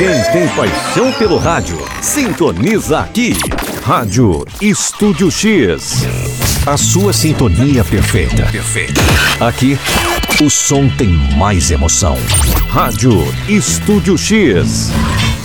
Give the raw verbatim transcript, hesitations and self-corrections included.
Quem tem paixão pelo rádio, sintoniza aqui. Rádio Estúdio X. A sua sintonia perfeita. Perfeita. Aqui, o som tem mais emoção. Rádio Estúdio X.